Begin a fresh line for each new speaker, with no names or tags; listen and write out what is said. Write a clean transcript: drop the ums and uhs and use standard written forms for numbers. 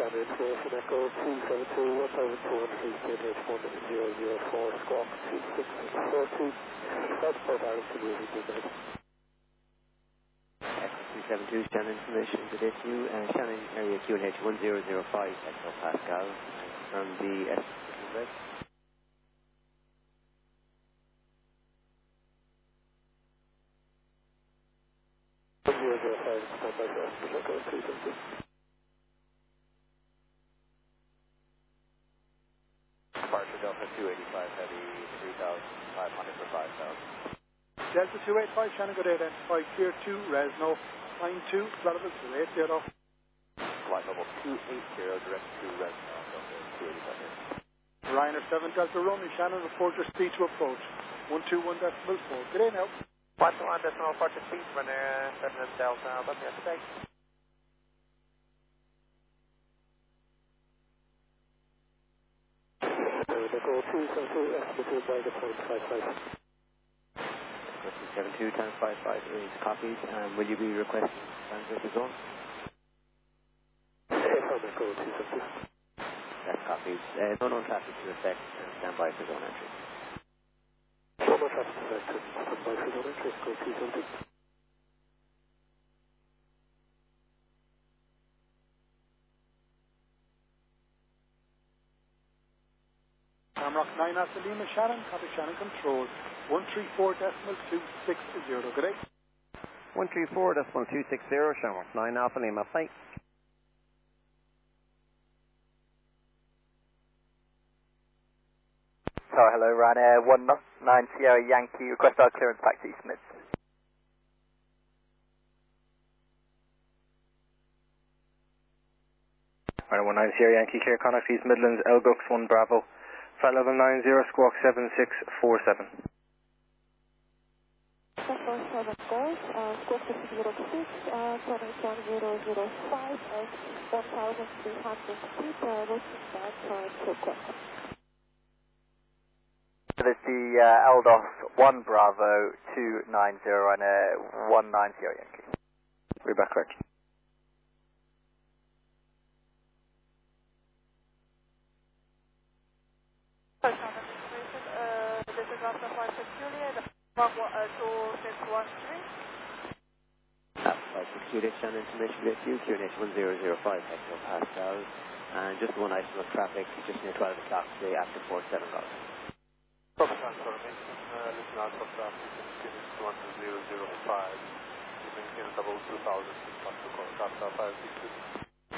Scanner information Echo 272 1234 squawk 2642 Southport Island Community Movement.
Echo 272 Shannon information to this you Shannon area QNH 1005 hectopascal from the S.
Departure Delta 285 heavy 3,500 for 5,000.
Delta 285 Shannon, good day, identify clear 2 Resno 92 relevant to 80.
Flight level 280 direct to Resno Delta 285.
Ryanair 7 Delta Romeo Shannon, report your speed to approach 121.4. Good day now.
121.4 to speed, runner 7 Delta, but yes, thanks.
Echo 272 estimated by the point 55.
Echo 272 times 55 is copied. Will you be requesting transit as well?
Echo 272.
That's copied. No known traffic to effect and stand by for zone entry.
No more traffic to effect and stand by for zone entry. Echo 272.
Hamrock 9 Alpha Lima Shannon, copy Shannon control 134.260. Good day.
134.260 Shamrock 9 Alpha Lima. Bye.
Sorry, hello, Ryanair 19 Sierra Yankee, request our clearance back to East Mids.
Ryanair 19 Sierra Yankee, clear contact East Midlands, Elgux 1 Bravo, flight level 90, squawk 7647.
747 Golf, squawk 606, turning 1005 at 1,300 feet, looking back to question.
This is the LDOS 1 Bravo 290 and 190 Yankee.
We're back correct.
This is Alpha Flight Juliet, 2613.
Flight Juliet Shannon information with you, QNH 1005 hectopascal, and just one item of traffic just near 12 o'clock today after 47 hours.
Listen out for traffic in QNH 1005, maintain double 2000, Foxtrot 562.